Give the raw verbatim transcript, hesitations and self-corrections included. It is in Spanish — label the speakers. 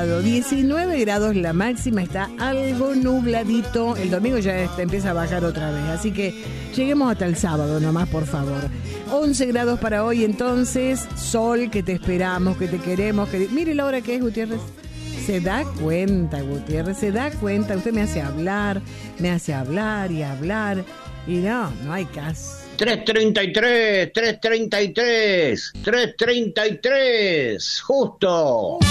Speaker 1: diecinueve grados la máxima, está algo nubladito. El domingo ya está, empieza a bajar otra vez, así que lleguemos hasta el sábado nomás, por favor. once grados para hoy entonces, sol, que te esperamos, que te queremos. Que... Mire la hora que es, Gutiérrez. Se da cuenta, Gutiérrez, se da cuenta. Usted me hace hablar, me hace hablar y hablar. Y no, no hay caso.
Speaker 2: tres treinta y tres, tres treinta y tres, tres treinta y tres, justo.